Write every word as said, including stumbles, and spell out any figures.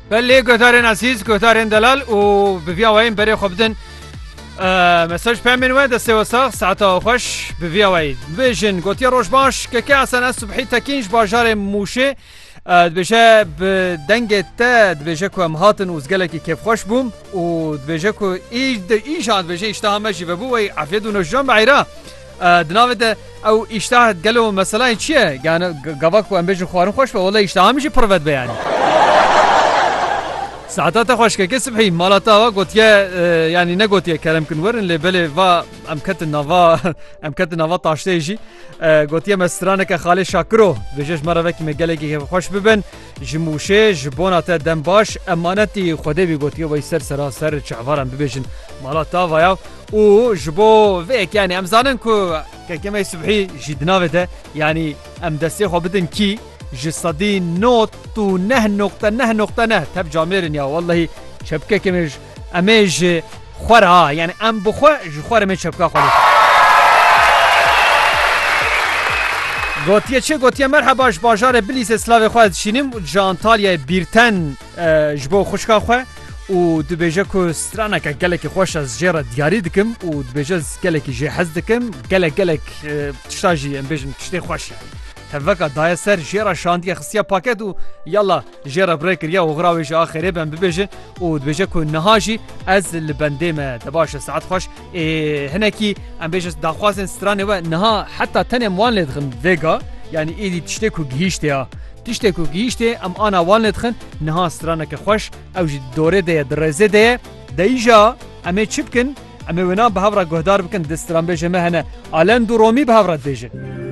بله گوهدارین عزیز گوهدارین دلال و بویا وین برای خوب دن مساج پیامین و دسته و ساق ساعتا خوش بویا وین بیشن گوتی روش باش که که اصلا صبحی تکینش باجار موشه دبیجه به دنگ تا دبیجه که هم هاتن وزگله که کیف خوش بوم و دبیجه که ایش ایش هات دبیجه اشتها ماشی ببو و عفیت و نجوم بعیرا دناوده او اشتها گلو مثلا چیه یعنی گواک و ام بیجه خوارم خوش به والله اشتها میشه پروت بیانی ساعتات خوش که صبحی مالاتا و گوتیه یعنی نگوتیه کلام کنورن لبله و امکت نوا امکت نوا تاشتهجی گوتیه مسترانه که خاله شاکرو بجش مرا وکی مگله که خوش ببن جموشه جبونات دم باش امانتی خوده بی گوتیه وای سر سراسر چعوارم ببیشن مالاتا و یا او جبو ویک یعنی امزانن که که کمی صبحی جدناوه ده یعنی ام دستی خو بدن کی جسدي نوت و نه نقطة نه نقطة نه تب جاميرن يا والله شبكة كمج أميج خورها يعني أم بخو جخور من شبكة خالص قوتيه چه قوتيه مرحبا باجار بليس سلاوي خو شينم جانتاليا بيرتن جبو خوشكا خو و دبيجه كو سترانا كالك خوش از جيرا دياري دكم و دبيجه كالك جي حز دكم كالك كالك تشتاجي ام بيجن تشتي خوش يعني تفكا دايا سر جيرا شانديا خصيا باكيت و يلا جيرا بريكر يا وغراويش اخر بن ببيجن و دبيجه كو نهاجي از البنديمه دباش ساعات خوش إيه هناكي ام بيجس داخوازن ستراني و نها حتى تاني موان لدخن فيغا يعني ايدي تشتي كو جيشتيا تشتي كو جيشتي ام انا وان لدخن نها سترانك خوش او جي دوره دي درزه دي ديجا امي تشبكن امي ونا بهفرا گهدار بكن دستران بيجه مهنه الان دو رومي بهفرا بيجه